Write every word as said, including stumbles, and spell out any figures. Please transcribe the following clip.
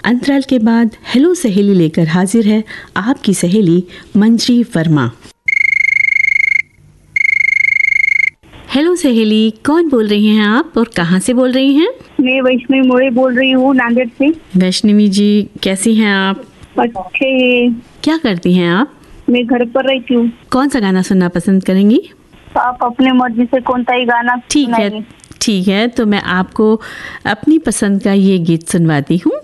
अंतराल के बाद हेलो सहेली लेकर हाजिर है आपकी सहेली मंजरी वर्मा। हेलो सहेली, कौन बोल रही हैं आप और कहाँ से बोल रही हैं? मैं वैष्णवी मोरे बोल रही हूँ, नांदेड़ से। वैष्णवी जी, कैसी हैं आप? अच्छे है। क्या करती हैं आप? मैं घर पर रहती हूँ। कौन सा गाना सुनना पसंद करेंगी? आप अपने मर्जी से कौन सा ही गाना ठीक है, ठीक है, तो मैं आपको अपनी पसंद का ये गीत सुनवाती हूँ।